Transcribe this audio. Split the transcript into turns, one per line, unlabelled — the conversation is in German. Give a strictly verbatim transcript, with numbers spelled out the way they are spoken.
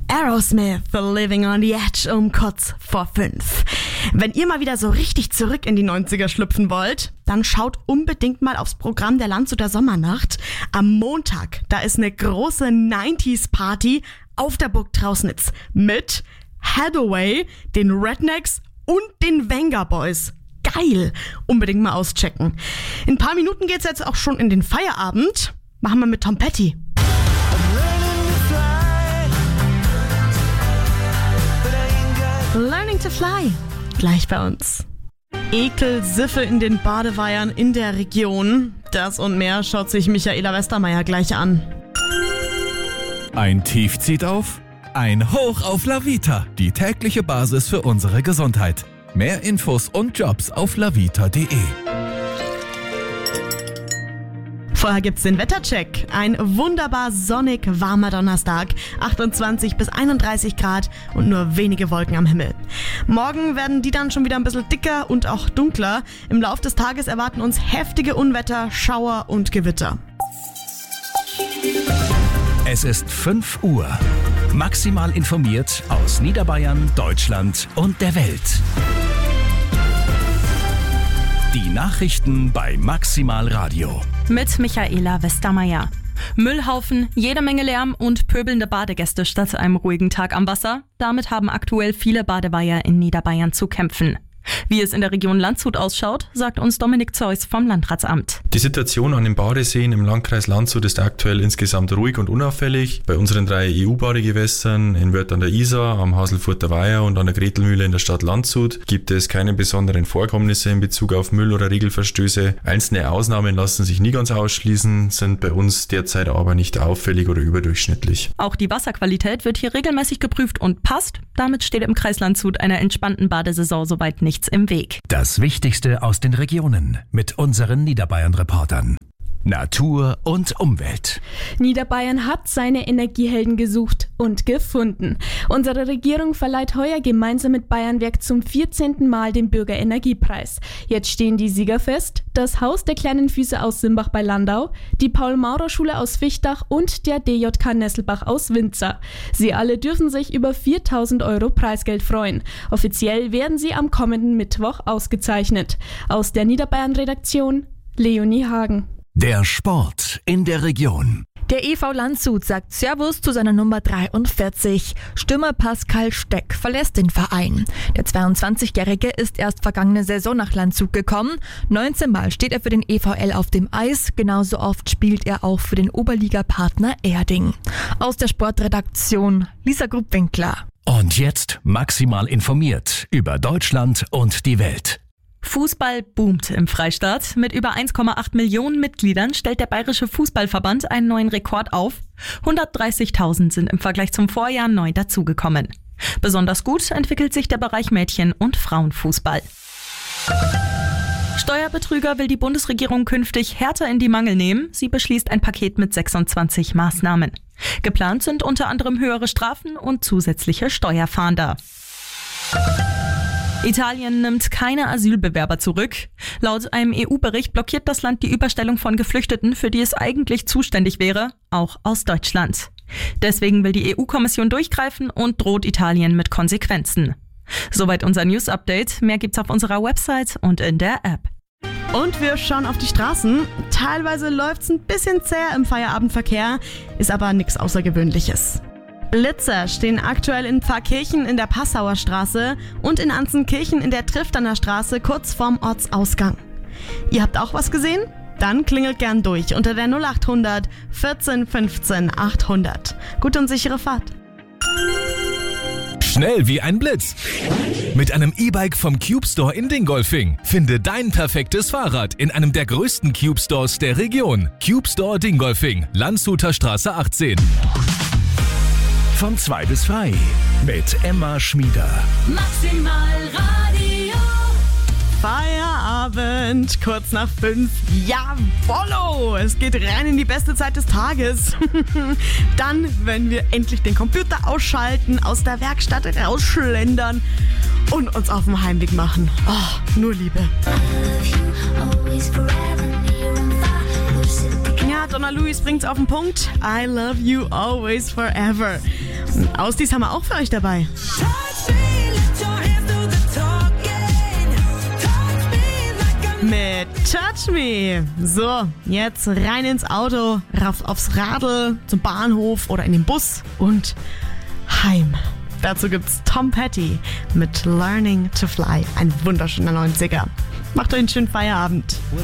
Aerosmith, Living on the Edge um kurz vor fünf. Wenn ihr mal wieder so richtig zurück in die neunziger schlüpfen wollt, dann schaut unbedingt mal aufs Programm der Landshuter Sommernacht. Am Montag, da ist eine große neunziger-Party auf der Burg Trausnitz mit Hathaway, den Rednecks und den Venga Boys. Geil! Unbedingt mal auschecken. In ein paar Minuten geht's jetzt auch schon in den Feierabend. Machen wir mit Tom Petty. Learning to Fly. Gleich bei uns. Ekelsiffe in den Badeweihern in der Region. Das und mehr schaut sich Michaela Westermeier gleich an.
Ein Tief zieht auf, ein Hoch auf La Vita, die tägliche Basis für unsere Gesundheit. Mehr Infos und Jobs auf lavita punkt de.
Vorher gibt's den Wettercheck. Ein wunderbar sonnig warmer Donnerstag. achtundzwanzig bis einunddreißig Grad und nur wenige Wolken am Himmel. Morgen werden die dann schon wieder ein bisschen dicker und auch dunkler. Im Laufe des Tages erwarten uns heftige Unwetter, Schauer und Gewitter.
Es ist fünf Uhr. Maximal informiert aus Niederbayern, Deutschland und der Welt. Die Nachrichten bei Maximal Radio.
Mit Michaela Westermeier. Müllhaufen, jede Menge Lärm und pöbelnde Badegäste statt einem ruhigen Tag am Wasser. Damit haben aktuell viele Badeweiher in Niederbayern zu kämpfen. Wie es in der Region Landshut ausschaut, sagt uns Dominik Zeus vom Landratsamt.
Die Situation an den Badeseen im Landkreis Landshut ist aktuell insgesamt ruhig und unauffällig. Bei unseren drei E U-Badegewässern in Wörth an der Isar, am Haselfurter Weiher und an der Gretelmühle in der Stadt Landshut gibt es keine besonderen Vorkommnisse in Bezug auf Müll- oder Regelverstöße. Einzelne Ausnahmen lassen sich nie ganz ausschließen, sind bei uns derzeit aber nicht auffällig oder überdurchschnittlich.
Auch die Wasserqualität wird hier regelmäßig geprüft und passt. Damit steht im Kreis Landshut einer entspannten Badesaison soweit nichts im Weg.
Das Wichtigste aus den Regionen mit unseren Niederbayern-Reportern. Natur und Umwelt.
Niederbayern hat seine Energiehelden gesucht und gefunden. Unsere Regierung verleiht heuer gemeinsam mit Bayernwerk zum vierzehnten Mal den Bürgerenergiepreis. Jetzt stehen die Sieger fest: das Haus der kleinen Füße aus Simbach bei Landau, die Paul-Maurer-Schule aus Fichtach und der D J K Nesselbach aus Winzer. Sie alle dürfen sich über viertausend Euro Preisgeld freuen. Offiziell werden sie am kommenden Mittwoch ausgezeichnet. Aus der Niederbayern-Redaktion Leonie Hagen.
Der Sport in der Region.
Der E V Landshut sagt Servus zu seiner Nummer dreiundvierzig. Stürmer Pascal Steck verlässt den Verein. Der zweiundzwanzigjährige ist erst vergangene Saison nach Landshut gekommen. neunzehn Mal steht er für den E V L auf dem Eis. Genauso oft spielt er auch für den Oberligapartner Erding. Aus der Sportredaktion Lisa Grupp-Winkler.
Und jetzt maximal informiert über Deutschland und die Welt.
Fußball boomt im Freistaat. Mit über eins Komma acht Millionen Mitgliedern stellt der Bayerische Fußballverband einen neuen Rekord auf. hundertdreißigtausend sind im Vergleich zum Vorjahr neu dazugekommen. Besonders gut entwickelt sich der Bereich Mädchen- und Frauenfußball. Steuerbetrüger will die Bundesregierung künftig härter in die Mangel nehmen. Sie beschließt ein Paket mit sechsundzwanzig Maßnahmen. Geplant sind unter anderem höhere Strafen und zusätzliche Steuerfahnder. Italien nimmt keine Asylbewerber zurück. Laut einem E U-Bericht blockiert das Land die Überstellung von Geflüchteten, für die es eigentlich zuständig wäre, auch aus Deutschland. Deswegen will die E U-Kommission durchgreifen und droht Italien mit Konsequenzen. Soweit unser News-Update. Mehr gibt's auf unserer Website und in der App.
Und wir schauen auf die Straßen. Teilweise läuft's ein bisschen zäh im Feierabendverkehr, ist aber nichts Außergewöhnliches. Blitzer stehen aktuell in Pfarrkirchen in der Passauer Straße und in Anzenkirchen in der Trifterner Straße kurz vorm Ortsausgang. Ihr habt auch was gesehen? Dann klingelt gern durch unter der null achthundert vierzehn fünfzehn achthundert. Gute und sichere Fahrt.
Schnell wie ein Blitz. Mit einem E-Bike vom Cube Store in Dingolfing. Finde dein perfektes Fahrrad in einem der größten Cube Stores der Region. Cube Store Dingolfing, Landshuter Straße achtzehn.
Von zwei bis drei mit Emma Schmieder.
Maximal Radio.
Feierabend, kurz nach fünf. Jawollo! Es geht rein in die beste Zeit des Tages. Dann, wenn wir endlich den Computer ausschalten, aus der Werkstatt rausschlendern und uns auf den Heimweg machen. Oh, nur Liebe. Ja, Donna Louise bringt's auf den Punkt. I love you always forever. Und Ausdies haben wir auch für euch dabei. Mit Touch Me. So, jetzt rein ins Auto, rauf aufs Radl, zum Bahnhof oder in den Bus und heim. Dazu gibt's Tom Petty mit Learning to Fly. Ein wunderschöner neunziger. Macht euch einen schönen Feierabend.